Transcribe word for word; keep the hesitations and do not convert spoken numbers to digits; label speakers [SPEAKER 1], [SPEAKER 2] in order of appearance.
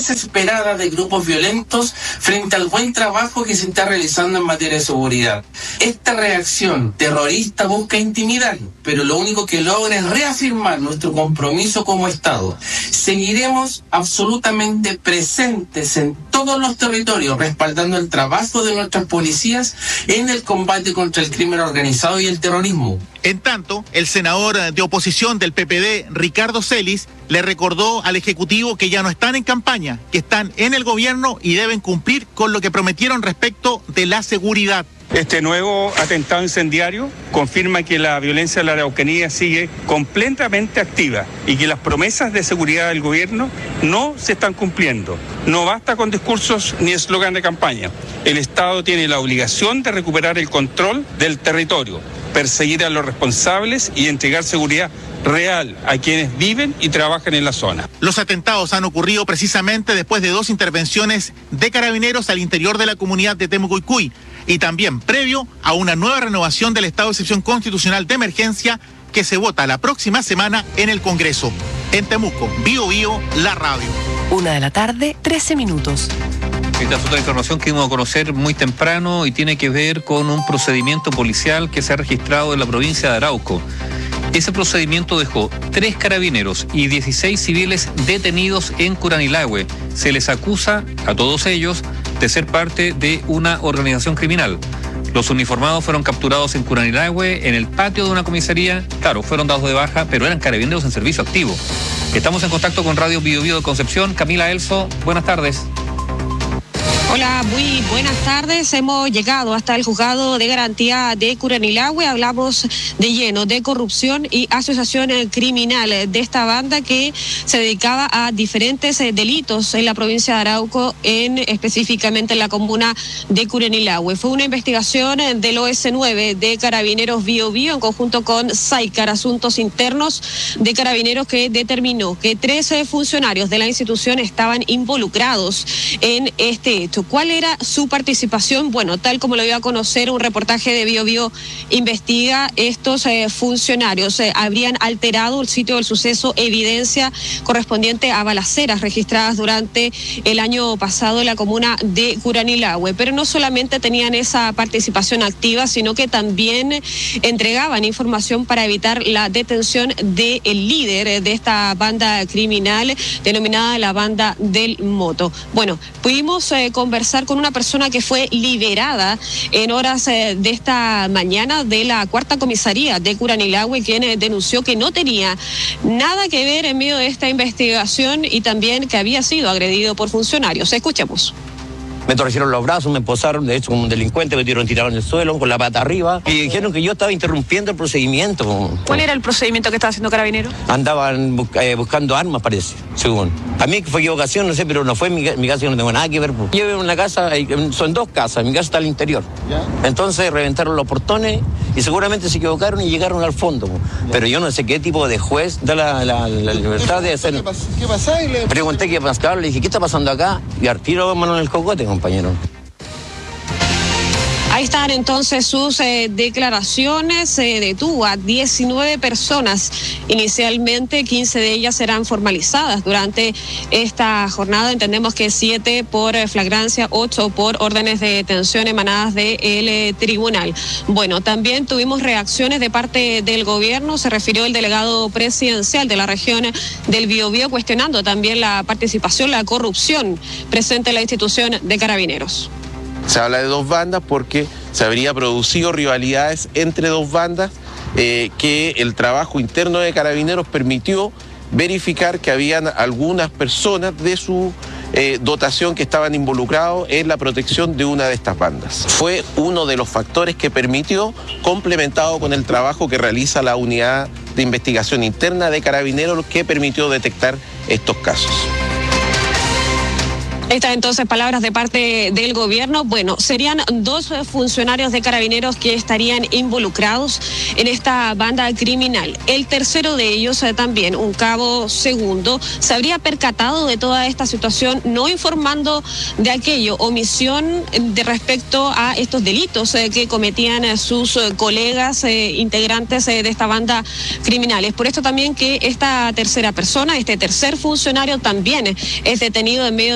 [SPEAKER 1] desesperada de grupos violentos frente al buen trabajo que se está realizando en materia de seguridad. Esta reacción terrorista busca intimidar, pero lo único que logra es reafirmar nuestro compromiso como Estado. Seguiremos absolutamente presentes en todos los territorios, respaldando el trabajo de nuestras policías en el combate contra el crimen organizado y el terrorismo.
[SPEAKER 2] En tanto, el senador de oposición del P P D, Ricardo Celis, le recordó al Ejecutivo que ya no están en campaña, que están en el gobierno y deben cumplir con lo que prometieron respecto de la seguridad.
[SPEAKER 3] Este nuevo atentado incendiario confirma que la violencia en la Araucanía sigue completamente activa y que las promesas de seguridad del gobierno no se están cumpliendo. No basta con discursos ni eslogan de campaña. El Estado tiene la obligación de recuperar el control del territorio, perseguir a los responsables y entregar seguridad real a quienes viven y trabajan en la zona.
[SPEAKER 2] Los atentados han ocurrido precisamente después de dos intervenciones de carabineros al interior de la comunidad de Temuco-Icui y también previo a una nueva renovación del estado de excepción constitucional de emergencia que se vota la próxima semana en el Congreso. En Temuco, Bío Bío, la radio.
[SPEAKER 4] Una de la tarde, trece minutos.
[SPEAKER 5] Esta es otra información que vamos a conocer muy temprano y tiene que ver con un procedimiento policial que se ha registrado en la provincia de Arauco. Ese procedimiento dejó tres carabineros y dieciséis civiles detenidos en Curanilahue. Se les acusa a todos ellos de ser parte de una organización criminal. Los uniformados fueron capturados en Curanilahue, en el patio de una comisaría. Claro, fueron dados de baja, pero eran carabineros en servicio activo. Estamos en contacto con Radio Bío Bío de Concepción. Camila Elso, buenas tardes.
[SPEAKER 6] Hola, muy buenas tardes. Hemos llegado hasta el juzgado de garantía de Curanilahue. Hablamos de lleno de corrupción y asociación criminal de esta banda que se dedicaba a diferentes delitos en la provincia de Arauco, en específicamente en la comuna de Curanilahue. Fue una investigación del O S nueve de Carabineros Bío Bío en conjunto con SAICAR, Asuntos Internos de Carabineros, que determinó que trece funcionarios de la institución estaban involucrados en este hecho. ¿Cuál era su participación? Bueno, tal como lo iba a conocer un reportaje de Bío Bío Investiga, estos eh, funcionarios eh, habrían alterado el sitio del suceso, evidencia correspondiente a balaceras registradas durante el año pasado en la comuna de Curanilahue. Pero no solamente tenían esa participación activa, sino que también entregaban información para evitar la detención del líder de esta banda criminal denominada la Banda del Moto. Bueno, pudimos eh, conversar con una persona que fue liberada en horas eh, de esta mañana de la cuarta comisaría de Curanilahue, quien eh, denunció que no tenía nada que ver en medio de esta investigación y también que había sido agredido por funcionarios. Escuchemos.
[SPEAKER 7] Me torcieron los brazos, me esposaron, de hecho, como un delincuente, me tiraron tirado en el suelo, con la pata arriba, y dijeron que yo estaba interrumpiendo el procedimiento.
[SPEAKER 6] ¿Cuál era el procedimiento que estaba haciendo Carabineros?
[SPEAKER 7] Andaban bus eh, buscando armas, parece, según. A mí fue equivocación, no sé, pero no fue en mi, mi casa, yo no tengo nada que ver. Yo vivo en una casa, son dos casas, mi casa está al interior. ¿Ya? Entonces reventaron los portones y seguramente se equivocaron y llegaron al fondo. Pero yo no sé qué tipo de juez da la, la, la libertad de hacer...
[SPEAKER 8] ¿Qué pasa? Y le...
[SPEAKER 7] Pregunté qué pasaba, le dije, ¿qué está pasando acá? Y al tiro mano en el cocote, compañero.
[SPEAKER 6] Ahí están entonces sus eh, declaraciones. Se detuvo a diecinueve personas. Inicialmente quince de ellas serán formalizadas durante esta jornada. Entendemos que siete por flagrancia, ocho por órdenes de detención emanadas del eh, tribunal. Bueno, también tuvimos reacciones de parte del gobierno. Se refirió el delegado presidencial de la región del Bío Bío cuestionando también la participación, la corrupción presente en la institución de Carabineros.
[SPEAKER 9] Se habla de dos bandas porque se habría producido rivalidades entre dos bandas eh, que el trabajo interno de Carabineros permitió verificar que habían algunas personas de su eh, dotación que estaban involucrados en la protección de una de estas bandas. Fue uno de los factores que permitió, complementado con el trabajo que realiza la unidad de investigación interna de Carabineros, que permitió detectar estos casos.
[SPEAKER 6] Estas entonces palabras de parte del gobierno. Bueno, serían dos funcionarios de Carabineros que estarían involucrados en esta banda criminal. El tercero de ellos eh, también, un cabo segundo, se habría percatado de toda esta situación, no informando de aquello, omisión de respecto a estos delitos eh, que cometían eh, sus eh, colegas eh, integrantes eh, de esta banda criminal. Es por esto también que esta tercera persona, este tercer funcionario también eh, es detenido en medio